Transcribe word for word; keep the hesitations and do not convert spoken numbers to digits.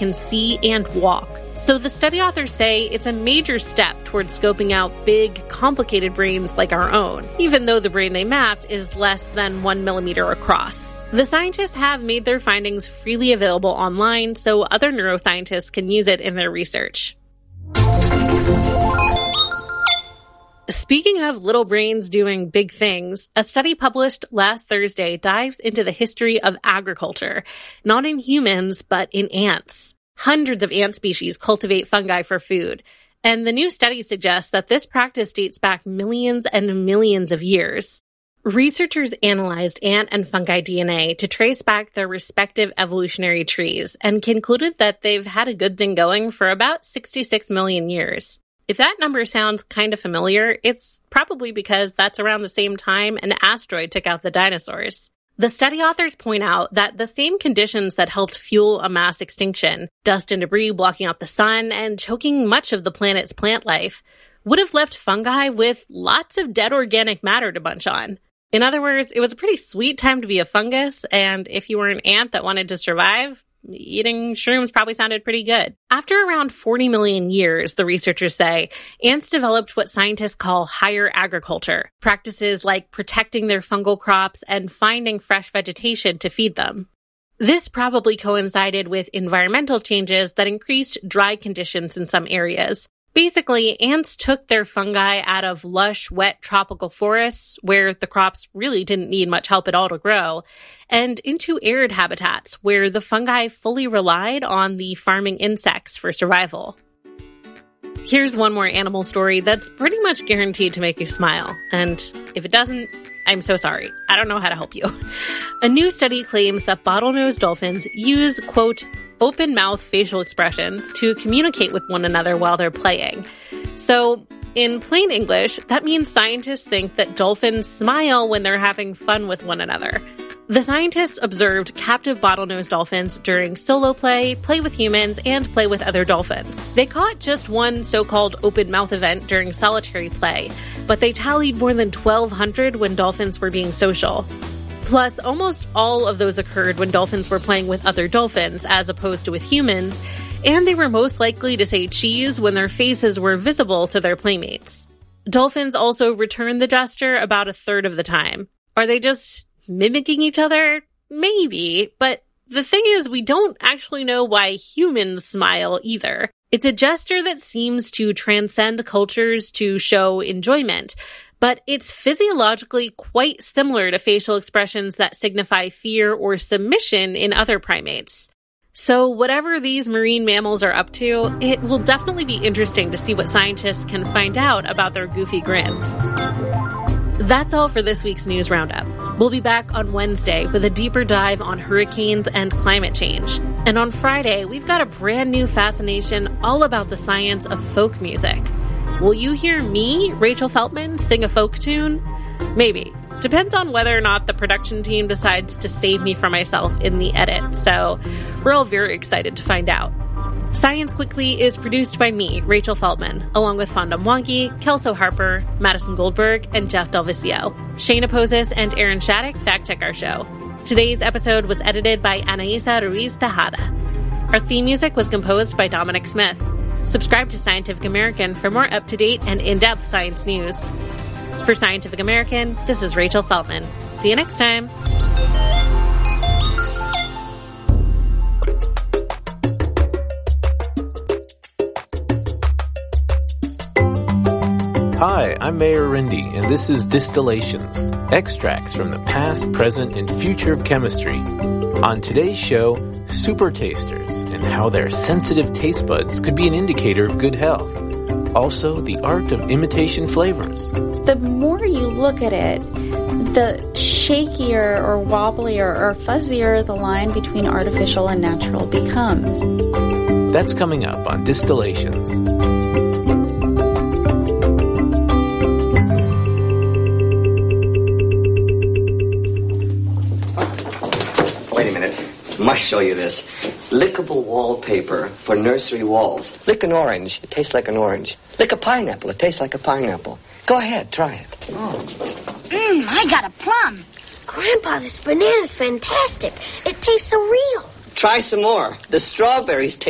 can see and walk. So the study authors say it's a major step towards scoping out big, complicated brains like our own, even though the brain they mapped is less than one millimeter across. The scientists have made their findings freely available online so other neuroscientists can use it in their research. Speaking of little brains doing big things, a study published last Thursday dives into the history of agriculture, not in humans, but in ants. Hundreds of ant species cultivate fungi for food, and the new study suggests that this practice dates back millions and millions of years. Researchers analyzed ant and fungi D N A to trace back their respective evolutionary trees and concluded that they've had a good thing going for about sixty-six million years. If that number sounds kind of familiar, it's probably because that's around the same time an asteroid took out the dinosaurs. The study authors point out that the same conditions that helped fuel a mass extinction, dust and debris blocking out the sun and choking much of the planet's plant life, would have left fungi with lots of dead organic matter to bunch on. In other words, it was a pretty sweet time to be a fungus, and if you were an ant that wanted to survive, eating shrooms probably sounded pretty good. After around forty million years, the researchers say, ants developed what scientists call higher agriculture, practices like protecting their fungal crops and finding fresh vegetation to feed them. This probably coincided with environmental changes that increased dry conditions in some areas. Basically, ants took their fungi out of lush, wet tropical forests, where the crops really didn't need much help at all to grow, and into arid habitats, where the fungi fully relied on the farming insects for survival. Here's one more animal story that's pretty much guaranteed to make you smile, and if it doesn't, I'm so sorry. I don't know how to help you. A new study claims that bottlenose dolphins use, quote, open-mouth facial expressions to communicate with one another while they're playing. So, in plain English, that means scientists think that dolphins smile when they're having fun with one another. The scientists observed captive bottlenose dolphins during solo play, play with humans, and play with other dolphins. They caught just one so-called open-mouth event during solitary play, but they tallied more than twelve hundred when dolphins were being social. Plus, almost all of those occurred when dolphins were playing with other dolphins, as opposed to with humans, and they were most likely to say cheese when their faces were visible to their playmates. Dolphins also return the gesture about a third of the time. Are they just mimicking each other? Maybe, but the thing is, we don't actually know why humans smile either. It's a gesture that seems to transcend cultures to show enjoyment, but it's physiologically quite similar to facial expressions that signify fear or submission in other primates. So whatever these marine mammals are up to, it will definitely be interesting to see what scientists can find out about their goofy grins. That's all for this week's News Roundup. We'll be back on Wednesday with a deeper dive on hurricanes and climate change. And on Friday, we've got a brand new fascination all about the science of folk music. Will you hear me, Rachel Feltman, sing a folk tune? Maybe. Depends on whether or not the production team decides to save me from myself in the edit, so we're all very excited to find out. Science Quickly is produced by me, Rachel Feltman, along with Fonda Mwangi, Kelso Harper, Madison Goldberg, and Jeff Delvicio. Shayna Poses and Aaron Shattuck fact-check our show. Today's episode was edited by Anaisa Ruiz Tejada. Our theme music was composed by Dominic Smith. Subscribe to Scientific American for more up-to-date and in-depth science news. For Scientific American, this is Rachel Feltman. See you next time. Hi, I'm Mayor Rindy, and this is Distillations, extracts from the past, present, and future of chemistry. On today's show, super tasters and how their sensitive taste buds could be an indicator of good health. Also, the art of imitation flavors. The more you look at it, the shakier or wobblier or fuzzier the line between artificial and natural becomes. That's coming up on Distillations. Wait a minute. Must show you this. Lickable wallpaper for nursery walls. Lick an orange. It tastes like an orange. Lick a pineapple. It tastes like a pineapple. Go ahead. Try it. Oh. Mmm, I got a plum. Grandpa, this banana's fantastic. It tastes so real. Try some more. The strawberries taste